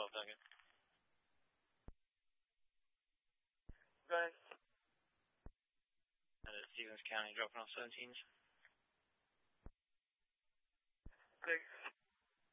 12 Duncan. Go ahead. Stevens County, dropping off 17s. 6.